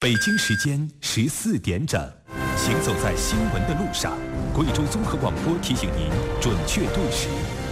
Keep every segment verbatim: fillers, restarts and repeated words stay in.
北京时间十四点整，行走在新闻的路上，贵州综合广播提醒您准确对时。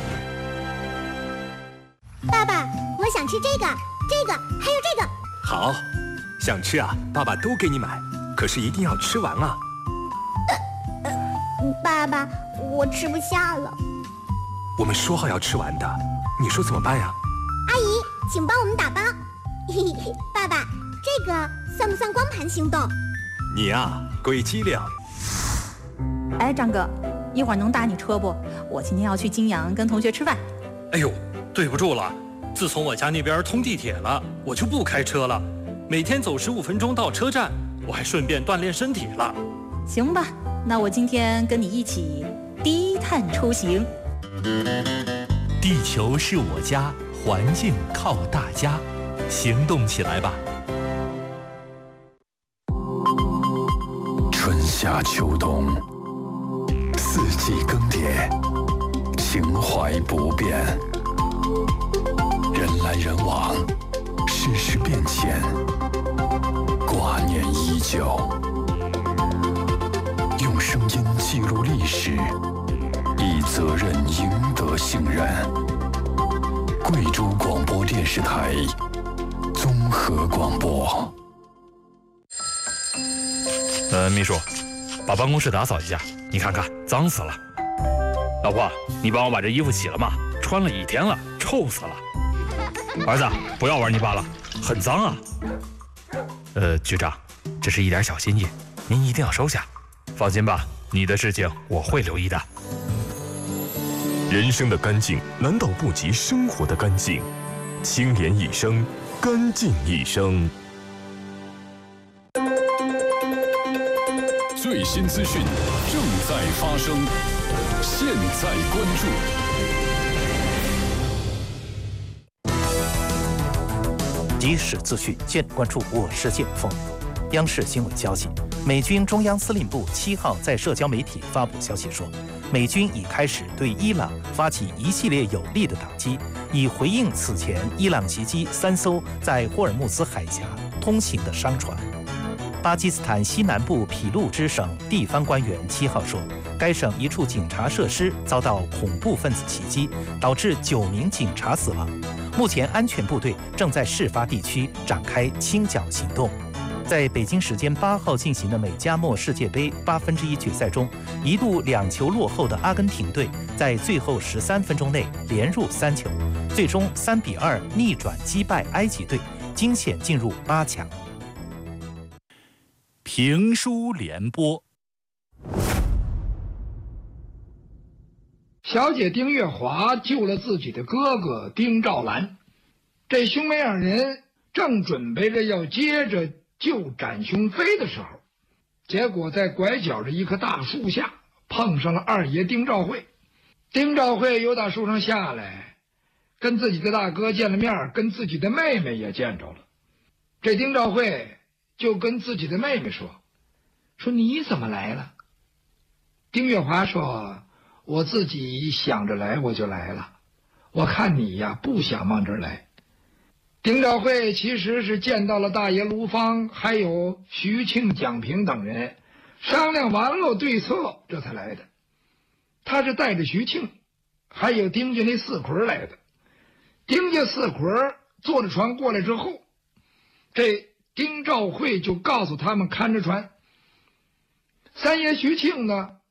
爸爸，我想吃这个、这个，还有这个。 好，想吃啊，爸爸都给你买，可是一定要吃完啊。 呃呃，爸爸，我吃不下了。 我们说好要吃完的，你说怎么办呀？ 阿姨，请帮我们打包。嘿嘿，爸爸，这个算不算光盘行动？ 你呀，鬼机灵。 哎，张哥，一会儿能打你车不？我今天要去金阳跟同学吃饭。 哎呦，对不住了，自从我家那边通地铁了，我就不开车了，每天走十五分钟到车站，我还顺便锻炼身体了。 行吧，那我今天跟你一起低碳出行。 地球是我家，环境靠大家，行动起来吧！ 春夏秋冬，四季更迭，情怀不变。人来人往，世事变迁，挂念依旧。用声音记录历史，以责任赢得信任。贵州广播电视台综合广播。 呃，秘书，把办公室打扫一下，你看看，脏死了。老婆，你帮我把这衣服洗了吗？穿了一天了，臭死了。儿子，不要玩泥巴了，很脏啊。呃，局长，这是一点小心意，您一定要收下。放心吧，你的事情我会留意的。 人生的干净难道不及生活的干净？清廉一生，干净一生。 最新资讯正在发生，现在关注。即时资讯，现关注我是剑锋。央视新闻消息，美军中央司令部七号在社交媒体发布消息说，美军已开始对伊朗发起一系列有力的打击，以回应此前伊朗袭击三艘在霍尔木兹海峡通行的商船。巴基斯坦西南部匹路支省地方官员七号说，该省一处警察设施遭到恐怖分子袭击，导致九名警察死亡。目前，安全部队正在事发地区展开清剿行动。在北京时间八号进行的美加墨世界杯八分之一决赛中，一度两球落后的阿根廷队在最后十三分钟内连入三球，最终三比二逆转击败埃及队，惊险进入八强。 评书联播。 小姐丁月华救了自己的哥哥丁兆兰，这兄妹二人正准备着要接着救展雄飞的时候，结果在拐角的一棵大树下碰上了二爷丁兆会。丁兆会由大树上下来，跟自己的大哥见了面，跟自己的妹妹也见着了。这丁兆会就跟自己的妹妹说说你怎么来了？丁月华说，我自己想着来我就来了，我看你呀不想往这儿来。丁兆会其实是见到了大爷卢芳还有徐庆、蒋平等人，商量完了对策，这才来的。他是带着徐庆还有丁家那四捆来的。丁家四捆坐着船过来之后，这丁兆会就告诉他们看着船。三爷徐庆呢